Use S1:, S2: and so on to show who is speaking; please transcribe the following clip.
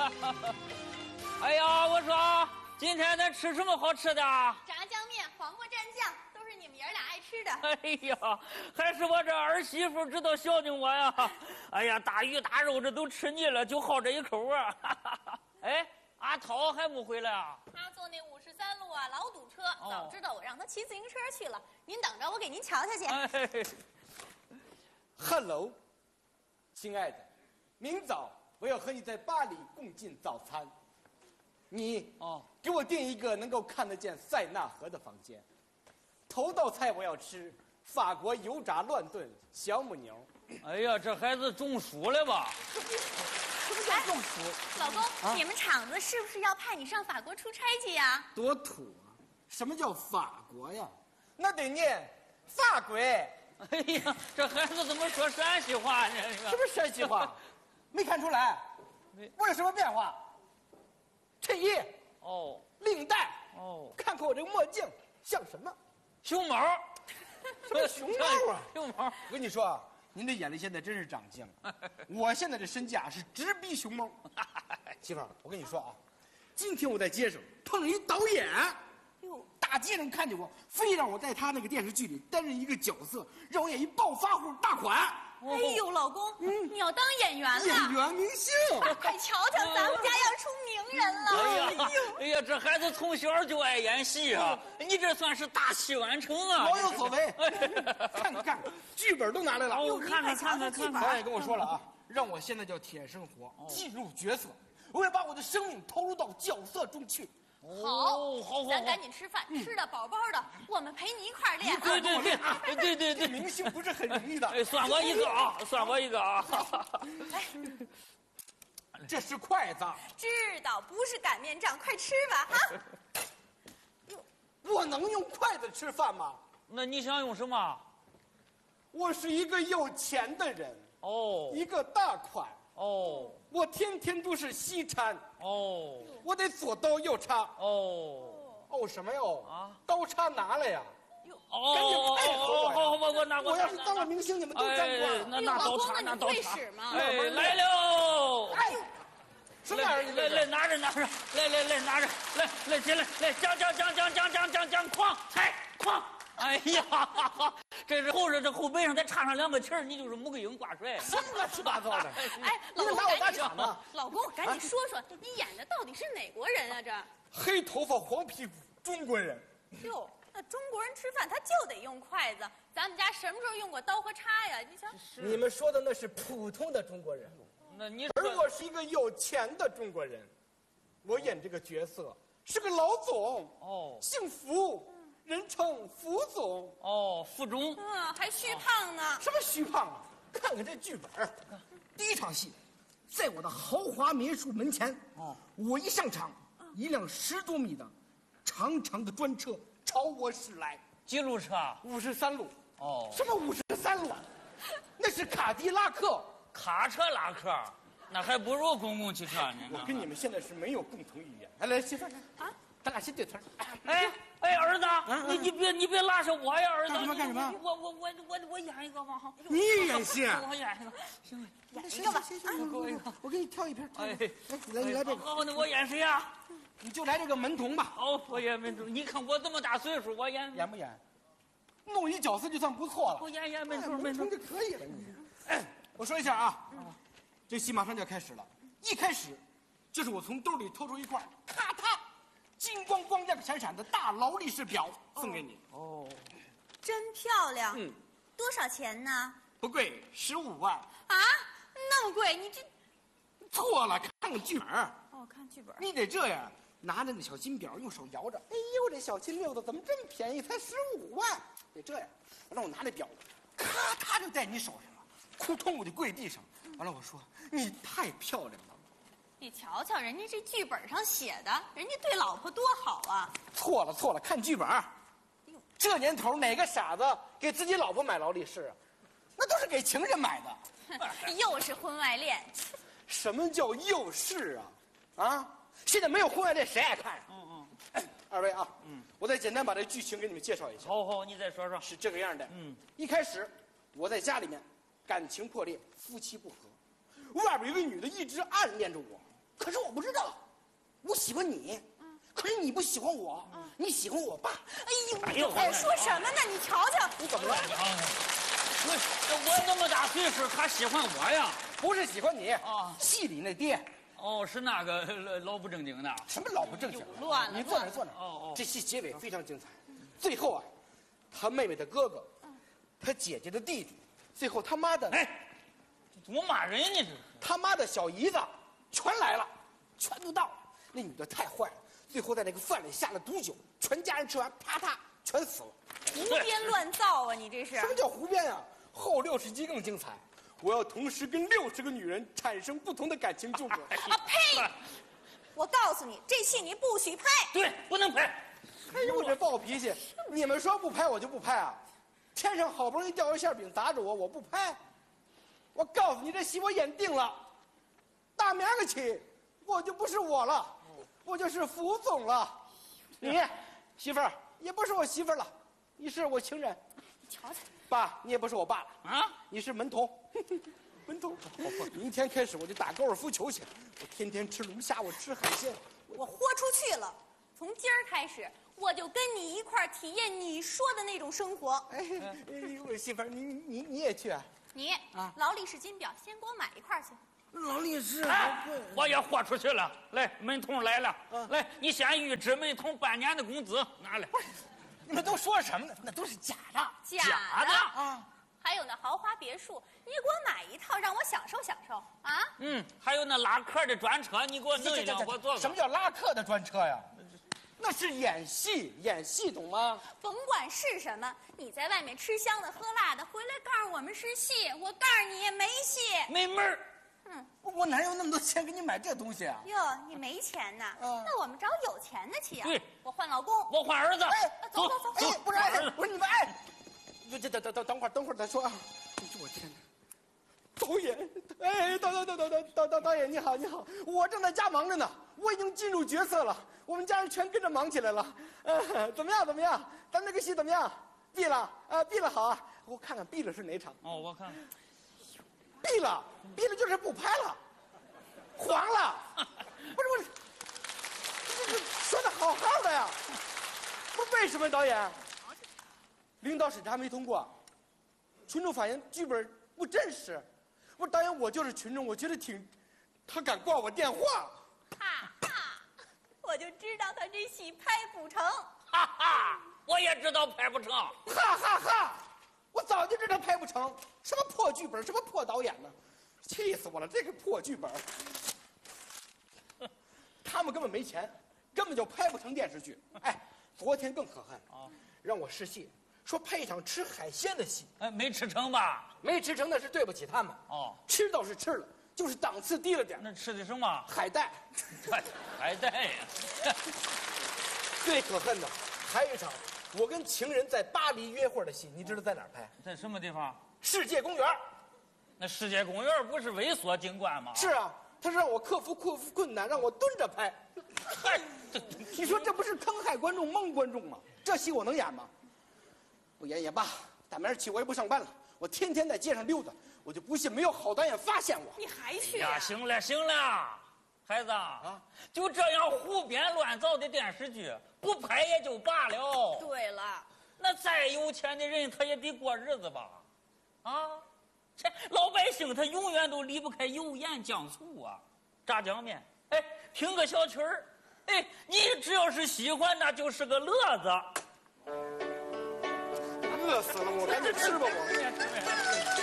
S1: 哎呀，我说今天咱吃什么好吃的？
S2: 炸酱面、黄瓜蘸酱，都是你们爷俩爱吃的。
S1: 哎呀，还是我这儿媳妇知道孝敬我呀！哎呀，大鱼大肉这都吃腻了，就好这一口啊！哎，阿涛还没回来啊？
S2: 他坐那53路啊，老堵车。早知道我让他骑自行车去了。您等着，我给您瞧瞧去。
S1: 哎
S3: Hello， 亲爱的，明早我要和你在巴黎共进早餐。你给我订一个能够看得见塞纳河的房间。头道菜我要吃法国油炸乱炖小母牛。
S1: 哎呀，这孩子中暑了吧？
S3: 什么叫中暑？
S2: 老公，你们厂子是不是要派你上法国出差去呀？
S3: 多土啊！什么叫法国呀？那得念法国。
S1: 哎呀，这孩子怎么说陕西话呢？
S3: 什么陕西话？没看出来？我有什么变化？衬衣
S1: 哦，
S3: 领带
S1: 哦，
S3: 看看我这个墨镜像什么？
S1: 熊猫，
S3: 什么熊猫啊？
S1: 熊猫。
S3: 我跟你说啊，您这眼力现在真是长进了。我现在这身价是直逼熊猫。媳妇儿，我跟你说啊，今天我在街上碰上一导演，大街上看见我，非让我在他那个电视剧里担任一个角色，让我演一暴发户大款。
S2: 哎呦，老公，你要当演员了？
S3: 演员明星，
S2: 快瞧瞧，咱们家要出名人了！
S1: 哎呀，这孩子从小就爱演戏啊！你这算是大器晚成啊！
S3: 老有所为。看看剧本都拿来了，
S1: 我看看。
S3: 导演跟我说了啊，让我现在叫铁生活，进入角色，我要把我的生命投入到角色中去。
S1: 好，
S2: 咱赶紧吃饭，吃的饱饱的，我们陪你一块儿练。
S1: 对，
S3: 明星不是很容易的。
S1: 哎，算我一个啊，算我一个啊。
S3: 这是筷子。
S2: 知道不是擀面杖，快吃吧哈！
S3: 我能用筷子吃饭吗？
S1: 那你想用什么？
S3: 我是一个有钱的人，一个大款，我天天都是西餐，我得左刀右叉，什么哟？刀叉拿来呀！赶紧配合我！
S1: 好，我拿过。
S3: 我要是当了明星，你们都沾光。
S1: 拿刀叉，
S2: 拿刀叉。
S1: 哎，来喽！
S3: 哎，什么玩意儿？
S1: 来，拿着，来，拿着，来，进来，来，将，哐，踩，哐！哎呀，这是后背上再插上2个旗儿，你就是穆桂英挂帅。
S3: 什么乱七八糟的？
S2: 哎，老公，
S3: 拿我打场呢？
S2: 老公，赶紧说说，你演的到底是哪国人啊？这
S3: 黑头发黄皮肤中国人。
S2: 哟，那中国人吃饭他就得用筷子，咱们家什么时候用过刀和叉呀？你瞧，
S3: 你们说的那是普通的中国人，
S1: 那你
S3: 而我是一个有钱的中国人，我演这个角色是个老总，姓福。人称福总
S1: 福中，
S2: 还虚胖呢。
S3: 什么虚胖啊？看看这剧本，第一场戏，在我的豪华民宿门前，我一上场，一辆10多米的长长的专车朝我驶来。
S1: 几路车
S3: ？53路。什么53路？那是卡迪拉克。
S1: 卡车拉客，那还不如公共汽车呢。
S3: 我跟你们现在是没有共同语言。来，媳妇儿啊，咱俩先对词。
S1: 哎，儿子，你别拉上我呀，儿子。
S3: 干什么？
S1: 我演一个吧。
S3: 你演戏？
S1: 我演一个，行，
S2: 演一个吧。
S3: 我给你挑一片。
S1: 哎，
S3: 你来这个。
S1: 好，那我演谁呀？
S3: 你就来这个门童吧。
S1: 我演门童。你看我这么大岁数，我演
S3: 不演？弄一角色就算不错了。
S1: 我演门童
S3: 就可以了。我说一下啊，这戏马上就要开始了。一开始，就是我从兜里掏出一块，咔嗒，金光光亮闪闪的大劳力士表送给你。
S2: 真漂亮。多少钱呢？
S3: 不贵，15万。
S2: 啊，那么贵？你这
S3: 错了，看看剧本。
S2: 看剧本。
S3: 你得这样，拿着那小金表，用手摇着。哎呦，这小金溜子怎么这么便宜？才15万。得这样，让我拿那表，咔嗒就在你手上了，扑通我就跪地上。完了，我说你太漂亮了。
S2: 你瞧瞧，人家这剧本上写的，人家对老婆多好啊！
S3: 错了，看剧本。这年头哪个傻子给自己老婆买劳力士啊？那都是给情人买的。
S2: 又是婚外恋。
S3: 什么叫又是啊？现在没有婚外恋，谁爱看呀？二位啊，我再简单把这剧情给你们介绍一下。
S1: 好，你再说说。
S3: 是这个样的。一开始我在家里面感情破裂，夫妻不和，外边有个女的一直暗恋着我。 可是我不知道，我喜欢你，可是你不喜欢我，你喜欢我爸。
S2: 哎呦，你说什么呢？你瞧瞧，
S3: 你怎么了？
S1: 我那么大岁数，他喜欢我呀？
S3: 不是喜欢你啊，戏里那爹。
S1: 哦，是那个老不正经的。
S3: 什么老不正经？
S2: 乱了！
S3: 你坐那坐那。哦，这戏结尾非常精彩，最后啊，他妹妹的哥哥，他姐姐的弟弟，最后他妈的，
S1: 哎，怎么骂人呢？这是
S3: 他妈的小姨子，全来了，全都到了。那女的太坏了，最后在那个饭里下了毒酒，全家人吃完，啪嗒全死了。
S2: 胡编乱造啊！你这是？
S3: 什么叫胡编啊？后60集更精彩。我要同时跟60个女人产生不同的感情纠葛。
S2: 啊呸！我告诉你，这戏你不许拍。
S1: 对，不能拍。
S3: 哎呦，我这暴脾气！你们说不拍我就不拍啊！天上好不容易掉一馅饼砸着我，我不拍。我告诉你，这戏我演定了，大明儿起我就不是我了，我就是副总了。你媳妇儿也不是我媳妇儿了，你是我情人。
S2: 你瞧瞧，
S3: 爸，你也不是我爸了啊，你是门童。门童，明天开始我就打高尔夫球去，我天天吃龙虾，我吃海鲜，
S2: 我豁出去了。从今儿开始，我就跟你一块儿体验你说的那种生活。
S3: 哎，我媳妇儿，你也去啊？
S2: 你啊，劳力士金表，先给我买一块去。
S3: 劳力士，
S1: 我也豁出去了。来，门童来了，来，你先预支门童半年的工资，拿来。
S3: 你们都说什么呢？那都是假的，
S2: 假的啊！还有那豪华别墅，你给我买一套，让我享受享受啊！
S1: 还有那拉客的专车，你给我弄一辆，我坐。
S3: 什么叫拉客的专车呀？那是演戏，演戏懂吗？
S2: 甭管是什么，你在外面吃香的喝辣的，回来告诉我们是戏，我告诉你也没戏，
S1: 没门儿。
S3: 我哪有那么多钱给你买这东西啊？
S2: 哟，你没钱呐？那我们找有钱的去啊！
S1: 对，
S2: 我换老公，
S1: 我换儿子。
S2: 走，
S3: 哎，不是，不是你们哎，等会儿再说啊！哎呦我天哪！导演，哎，导演你好，我正在家忙着呢，我已经进入角色了，我们家人全跟着忙起来了。怎么样？咱这个戏怎么样？闭了啊，闭了好啊，我看看闭了是哪场？
S1: 哦，我看看。
S3: 闭了就是不拍了，黄了。不是，这说的好好的呀，不是为什么导演？领导审查没通过，群众反映剧本不真实。我说导演，我就是群众，我觉得他敢挂我电话。
S2: 我就知道他这戏拍不成。
S1: 哈哈，我也知道拍不成。
S3: 哈！我早就知道拍不成，什么破剧本，什么破导演呢？气死我了！这个破剧本，他们根本没钱，根本就拍不成电视剧。哎，昨天更可恨啊，让我试戏，说拍一场吃海鲜的戏，
S1: 没吃成吧？
S3: 没吃成那是对不起他们。哦，吃倒是吃了，就是档次低了点。
S1: 那吃的什么？
S3: 海带。
S1: 海带呀！
S3: 最可恨的还有一场，我跟情人在巴黎约会的戏，你知道在哪儿拍？
S1: 在什么地方？
S3: 世界公园。
S1: 那世界公园不是猥琐景观吗？
S3: 是啊，他是让我克服困难，让我蹲着拍。嗨，你说这不是坑害观众、蒙观众吗？这戏我能演吗？不演也罢，大明儿起我也不上班了，我天天在街上溜达，我就不信没有好导演发现我。
S2: 你还去
S1: 呀？行了，孩子啊，就这样胡编乱造的电视剧，不拍也就罢了。
S2: 对了，
S1: 那再有钱的人，他也得过日子吧？啊，这老百姓他永远都离不开油盐酱醋啊，炸酱面，哎，听个小曲儿，哎，你只要是喜欢，那就是个乐子。
S3: 饿死了，我赶紧吃吧我。